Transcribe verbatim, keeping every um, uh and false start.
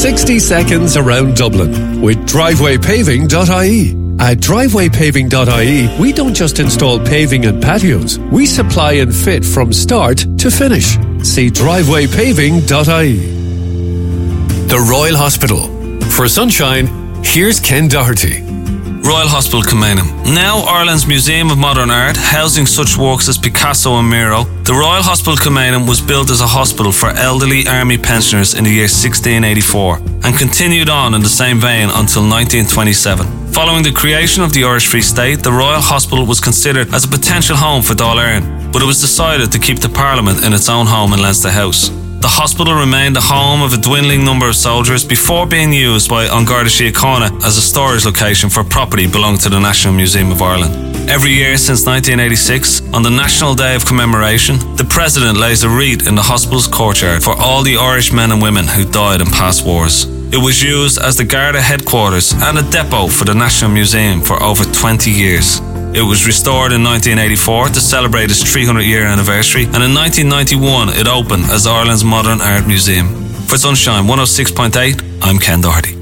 sixty seconds around Dublin with driveway paving dot I E. At driveway paving dot I E, we don't just install paving and patios. We supply and fit from start to finish. See driveway paving dot I E. The Royal Hospital. For sunshine, here's Ken Doherty. Royal Hospital Kilmainham. Now Ireland's Museum of Modern Art, housing such works as Picasso and Miro, the Royal Hospital Kilmainham was built as a hospital for elderly army pensioners in the year sixteen eighty-four and continued on in the same vein until nineteen twenty-seven. Following the creation of the Irish Free State, the Royal Hospital was considered as a potential home for Dáil Éireann, but it was decided to keep the Parliament in its own home in Leinster House. The hospital remained the home of a dwindling number of soldiers before being used by An Garda Síochána as a storage location for property belonging to the National Museum of Ireland. Every year since nineteen eighty-six, on the National Day of Commemoration, the President lays a wreath in the hospital's courtyard for all the Irish men and women who died in past wars. It was used as the Garda headquarters and a depot for the National Museum for over twenty years. It was restored in nineteen eighty-four to celebrate its three hundred year anniversary, and in nineteen ninety-one it opened as Ireland's Modern Art Museum. For Sunshine one oh six point eight, I'm Ken Doherty.